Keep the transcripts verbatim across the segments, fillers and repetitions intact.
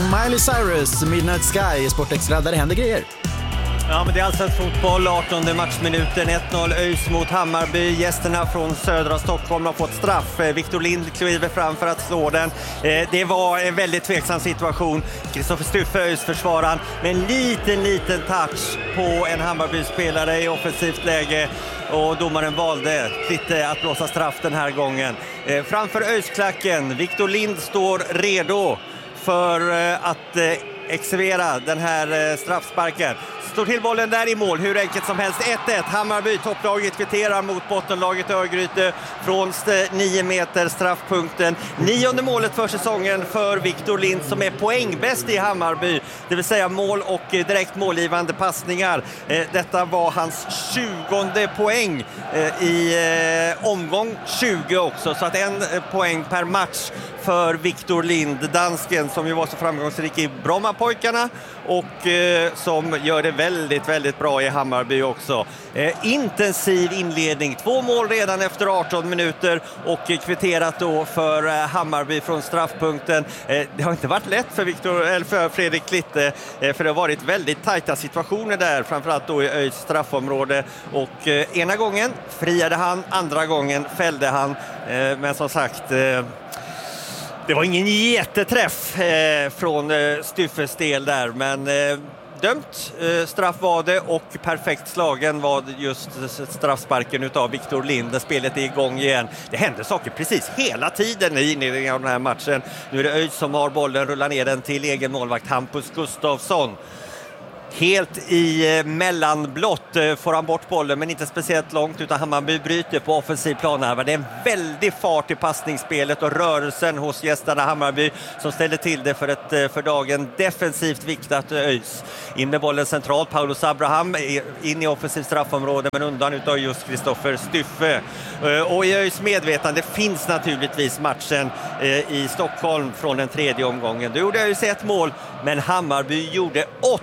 Miley Cyrus, Midnight Sky i Sportextra där det händer grejer. Ja, men det är alltså fotboll, artonde matchminuten, ett noll ÖIS mot Hammarby. Gästerna från södra Stockholm har fått straff. Victor Lind kliver fram för att slå den. Det var en väldigt tveksam situation. Kristoffer Stuffe, ÖIS försvararen, med en liten, liten touch på en Hammarby-spelare i offensivt läge. Och domaren valde lite att blåsa straff den här gången. Framför ÖIS-klacken, Victor Lind står redo för att exekvera den här straffsparken. Står till bollen där i mål, hur enkelt som helst. ett ett, Hammarby, topplaget kvitterar mot bottenlaget Örgryte från nio meter straffpunkten. Nionde målet för säsongen för Victor Lind som är poängbäst i Hammarby. Det vill säga mål och direkt målgivande passningar. Detta var hans tjugonde poäng i omgång tjugo också. Så att en poäng per match för Victor Lind, dansken som ju var så framgångsrik i Brommapojkarna och eh, som gör det väldigt, väldigt bra i Hammarby också. Eh, intensiv inledning, två mål redan efter arton minuter och eh, kvitterat då för eh, Hammarby från straffpunkten. Eh, det har inte varit lätt för, Victor, eller för Fredrik Klitte, eh, för det har varit väldigt tajta situationer där, framförallt då i ÖIS straffområde. Och eh, ena gången friade han, andra gången fällde han, eh, men som sagt... Eh, Det var ingen jätteträff eh, från eh, Stuffes del där, men eh, dömt eh, straff var det och perfekt slagen var just straffsparken utav Victor Lind. Spelet är igång igen. Det händer saker precis hela tiden i inledningen av den här matchen. Nu är det ÖIS som har bollen, rullar ner den till egen målvakt Hampus Gustafsson. Helt i mellanblott får han bort bollen, men inte speciellt långt, utan Hammarby bryter på offensiv plan här. Det är en väldig fart i passningsspelet och rörelsen hos gästerna Hammarby som ställer till det för ett för dagen defensivt viktat ÖIS. In med bollen centralt, Paulus Abraham in i offensiv straffområde, men undan utav just Kristoffer Stuffe. Och i ÖIS medvetande finns naturligtvis matchen i Stockholm från den tredje omgången. Då gjorde ÖIS ett mål, men Hammarby gjorde åtta.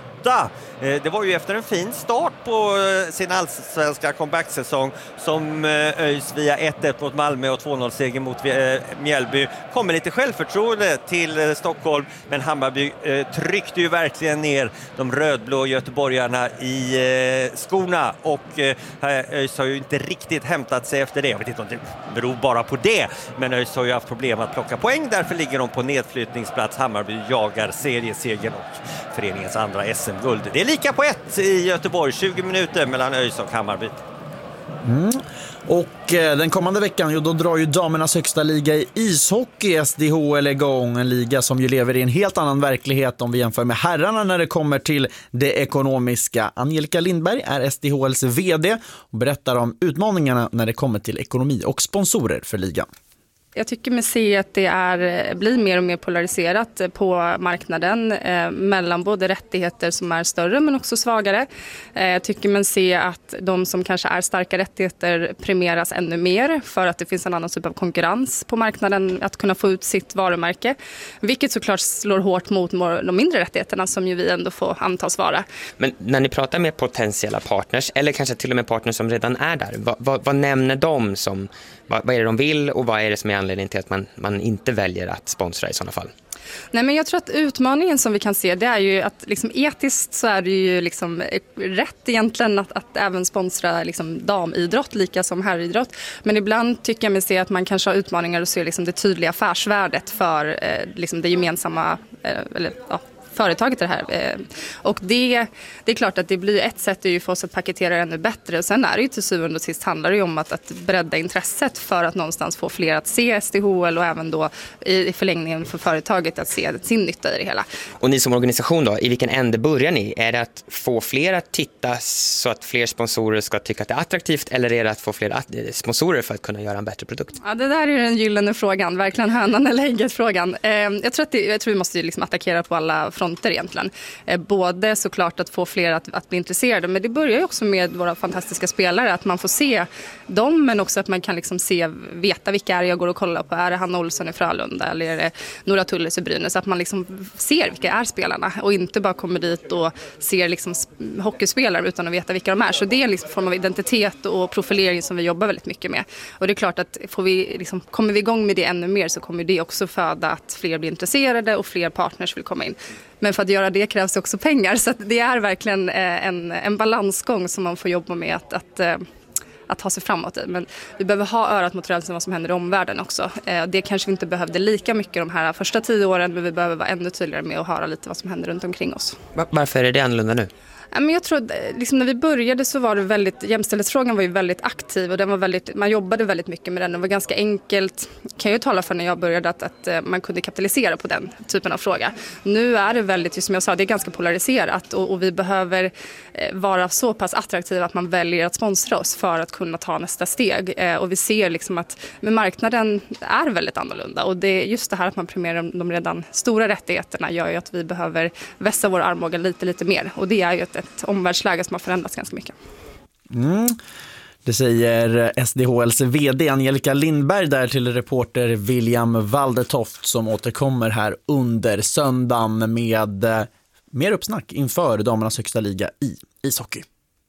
Det var ju efter en fin start på sin allsvenska comeback-säsong som ÖIS via ett ett mot Malmö och två noll-seger mot Mjällby kommer lite självförtroende till Stockholm, men Hammarby tryckte ju verkligen ner de rödblå göteborgarna i skorna och ÖIS har ju inte riktigt hämtat sig efter det. Jag vet inte om det beror bara på det, men ÖIS har ju haft problem att plocka poäng, därför ligger de på nedflyttningsplats. Hammarby jagar seriesegen och föreningens andra S M-guld. Det är lika på ett i Göteborg, tjugo minuter mellan ÖIS och Hammarby. Mm. Och eh, den kommande veckan, jo, då drar ju damernas högsta liga i ishockey, S D H L, igång. En liga som ju lever i en helt annan verklighet om vi jämför med herrarna när det kommer till det ekonomiska. Angelica Lindberg är S D H L:s vd och berättar om utmaningarna när det kommer till ekonomi och sponsorer för ligan. Jag tycker mig se att det är, blir mer och mer polariserat på marknaden eh, mellan både rättigheter som är större men också svagare. Eh, jag tycker man se att de som kanske är starka rättigheter premieras ännu mer för att det finns en annan typ av konkurrens på marknaden att kunna få ut sitt varumärke. Vilket såklart slår hårt mot de mindre rättigheterna som ju vi ändå får antas vara. Men när ni pratar med potentiella partners eller kanske till och med partners som redan är där, vad, vad, vad nämner de som... Vad, vad är det de vill och vad är det som är anledningen till att man, man inte väljer att sponsra i sådana fall? Nej, men jag tror att utmaningen som vi kan se, det är ju att liksom etiskt så är det ju liksom rätt egentligen att, att även sponsra liksom damidrott lika som herridrott. Men ibland tycker jag mig se att man kanske har utmaningar och se liksom det tydliga affärsvärdet för eh, liksom det gemensamma eh, eller ja, företaget det här. Och det, det är klart att det blir ett sätt ju för oss att paketera det ännu bättre. Och sen är det ju till syvende och sist handlar det ju om att, att bredda intresset för att någonstans få fler att se S D H L och även då i förlängningen för företaget att se sin nytta i det hela. Och ni som organisation då, i vilken ände börjar ni? Är det att få fler att titta så att fler sponsorer ska tycka att det är attraktivt, eller är det att få fler sponsorer för att kunna göra en bättre produkt? Ja, det där är ju den gyllene frågan, verkligen hönan eller ägget frågan. Jag tror att det, jag tror vi måste liksom attackera på alla fronter fronter egentligen. Eh, både såklart att få fler att, att bli intresserade, men det börjar ju också med våra fantastiska spelare, att man får se dem, men också att man kan liksom se, veta vilka är jag går och kollar på. Är det Hanna Olsson i Frölunda eller är det Nora Tulles i Brynäs? Så att man liksom ser vilka är spelarna och inte bara kommer dit och ser liksom hockeyspelare utan att veta vilka de är. Så det är liksom en form av identitet och profilering som vi jobbar väldigt mycket med. Och det är klart att får vi liksom, kommer vi igång med det ännu mer så kommer det också föda att fler blir intresserade och fler partners vill komma in. Men för att göra det krävs också pengar, så att det är verkligen en, en balansgång som man får jobba med att, att att ta sig framåt i. Men vi behöver ha örat mot rälsen vad som händer i omvärlden också. Det kanske vi inte behövde lika mycket de här första tio åren, men vi behöver vara ännu tydligare med att höra lite vad som händer runt omkring oss. Varför är det annorlunda nu? Men jag tror liksom när vi började så var det väldigt, jämställdhetsfrågan var ju väldigt aktiv och den var väldigt, man jobbade väldigt mycket med den. Det var ganska enkelt, kan jag ju tala för när jag började, att, att man kunde kapitalisera på den typen av fråga. Nu är det väldigt, just som jag sa, det är ganska polariserat och, och vi behöver vara så pass attraktiva att man väljer att sponsra oss för att kunna ta nästa steg. Och vi ser liksom att men marknaden är väldigt annorlunda och det är just det här att man premierar de redan stora rättigheterna gör ju att vi behöver vässa vår armbåge lite, lite mer. Och det är ju ett ett omvärldsläge som har förändrats ganska mycket. Mm. Det säger S D H L:s vd Angelica Lindberg där till reporter William Waldetoft som återkommer här under söndagen med mer uppsnack inför damernas högsta liga i ishockey.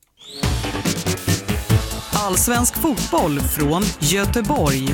Allsvensk fotboll från Göteborg.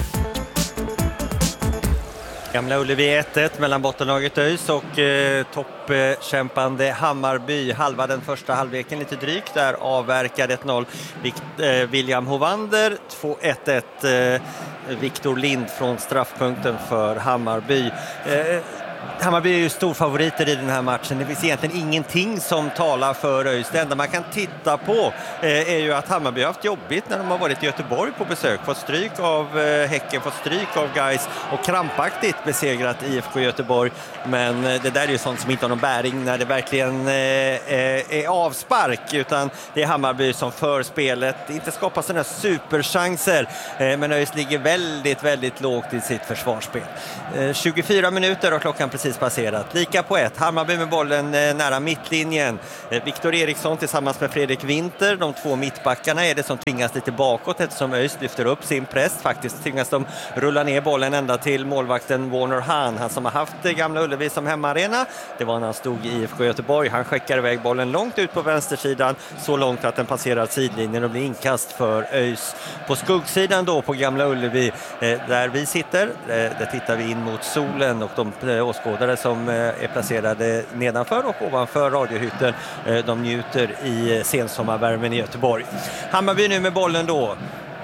Gamla Ullevi ett ett mellan bottenlaget ÖIS och eh, toppkämpande Hammarby. Halva den första halvleken lite drygt där avverkade ett noll. Vikt, eh, William Hovander två ett ett. Eh, Viktor Lind från straffpunkten för Hammarby. Eh, Hammarby är ju storfavoriter i den här matchen. Det finns egentligen ingenting som talar för ÖIS. Det enda man kan titta på eh, är ju att Hammarby har haft jobbigt när de har varit i Göteborg på besök. Fått stryk av eh, Häcken, fått stryk av Gais och krampaktigt besegrat I F K Göteborg. Men eh, det där är ju sånt som inte har någon bäring när det verkligen eh, är avspark. Utan det är Hammarby som för spelet. Inte skapar sådana superchanser. Eh, men ÖIS ligger väldigt, väldigt lågt i sitt försvarsspel. Eh, tjugofyra minuter och klockan precis passerat. Lika på ett. Hammarby med bollen eh, nära mittlinjen. Eh, Viktor Eriksson tillsammans med Fredrik Winter. De två mittbackarna är det som tvingas lite bakåt eftersom ÖIS lyfter upp sin press. Faktiskt tvingas de rulla ner bollen ända till målvakten Warner Hahn. Han som har haft det Gamla Ullevi som hemmaarena. Det var när han stod i I F K Göteborg. Han skickar iväg bollen långt ut på vänstersidan. Så långt att den passerar sidlinjen och blir inkast för ÖIS. På skuggsidan då på Gamla Ullevi eh, där vi sitter. Eh, där tittar vi in mot solen och de eh, åskådare som är placerade nedanför och ovanför radiohytten. De njuter i sensommarvärmen i Göteborg. Hammarby nu med bollen då.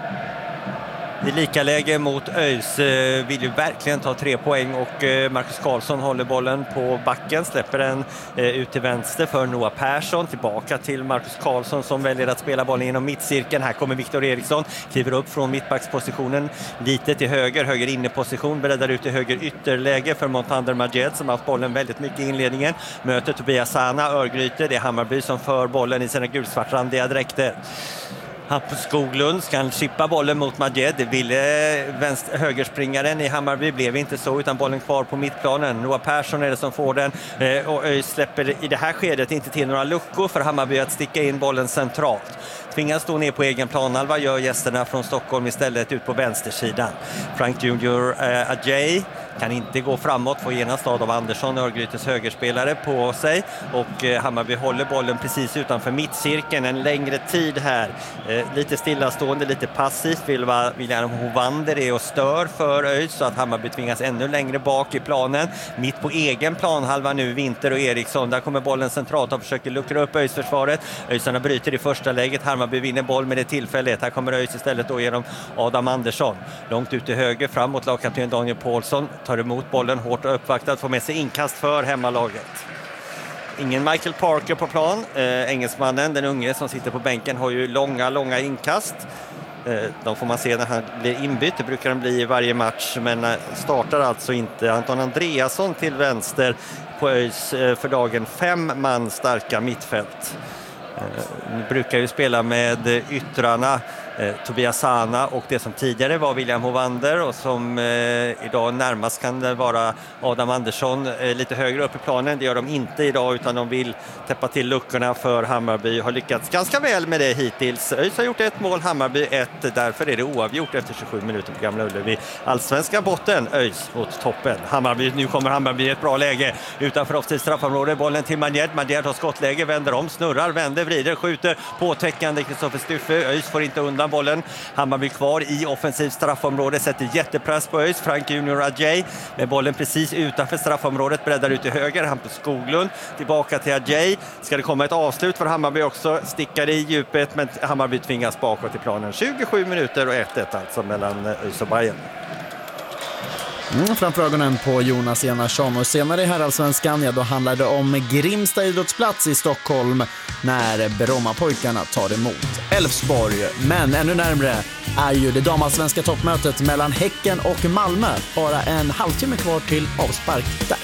I lika läge mot ÖIS vill ju verkligen ta tre poäng och Marcus Karlsson håller bollen på backen, släpper den ut till vänster för Noah Persson, tillbaka till Marcus Karlsson som väljer att spela bollen genom mittcirkeln. Här kommer Viktor Eriksson, kliver upp från mittbackspositionen lite till höger, höger inneposition, breddar ut i höger ytterläge för Montander Majed som har haft bollen väldigt mycket i inledningen. Möter Tobias Sana, Örgryte, det är Hammarby som för bollen i sina gulsvartrandiga dräkter. Hampus Skoglund ska chippa bollen mot Majed. Det ville vänster, högerspringaren i Hammarby, blev inte så utan bollen kvar på mittplanen. Noah Persson är det som får den eh, och ÖIS släpper i det här skedet inte till några luckor för Hammarby att sticka in bollen centralt. Tvingas stå ner på egen planhalva, gör gästerna från Stockholm istället ut på vänstersidan. Frank Junior eh, Ajay kan inte gå framåt, får genast av Andersson, Örgrytes högerspelare, på sig och eh, Hammarby håller bollen precis utanför mittcirkeln en längre tid här. Eh, lite stillastående, lite passivt vill va, William Hovander är och stör för ÖIS så att Hammarby tvingas ännu längre bak i planen. Mitt på egen planhalva nu Winter och Eriksson, där kommer bollen centralt och försöker luckra upp ÖIS-försvaret. ÖISarna bryter i första läget, Hammarby vinner boll med det tillfället. Här kommer ÖIS istället då genom Adam Andersson. Långt ut till höger, framåt lagkapten Daniel Paulsson, tar emot bollen hårt och uppvaktad, får med sig inkast för hemmalaget. Ingen Michael Parker på plan. Eh, engelsmannen, den unge som sitter på bänken, har ju långa, långa inkast. Eh, de får man se när han blir inbytt. Det brukar han bli i varje match, men eh, startar alltså inte. Anton Andreasson till vänster på ÖIS eh, för dagen fem man starka mittfält. Nu brukar ju spela med yttrarna eh, Tobias Sana och det som tidigare var William Hovander och som eh, idag närmast kan det vara Adam Andersson eh, lite högre upp i planen. Det gör de inte idag utan de vill täppa till luckorna för Hammarby. Har lyckats ganska väl med det hittills. ÖIS har gjort ett mål, Hammarby ett. Därför är det oavgjort efter tjugosju minuter på Gamla Ullevi. Allsvenska botten, ÖIS mot toppen. Hammarby, nu kommer Hammarby i ett bra läge utanför offensivt straffområde. Bollen till Manjed. Manjed har skottläge, vänder om, snurrar, vänder, vrider, skjuter. Påtäckande Kristoffer Stuffe. ÖIS får inte undan bollen. Hammarby kvar i offensivt straffområde. Sätter jättepress på ÖIS. Frank Junior Adjei med bollen precis utanför straffområdet. Breddar ut till höger. Hampus Skoglund tillbaka till Adjei. Ska det komma ett avslut för Hammarby också? Stickar i djupet men Hammarby tvingas bakåt i planen. tjugosju minuter och ett ett alltså mellan ÖIS och Bayern. Mm, framför ögonen på Jonas Enarsson och senare i Herrallsvenskan, ja, då handlar det om Grimsta idrottsplats i Stockholm när Brommapojkarna tar emot Elfsborg. Men ännu närmare är ju det damallsvenska toppmötet mellan Häcken och Malmö. Bara en halvtimme kvar till avspark där.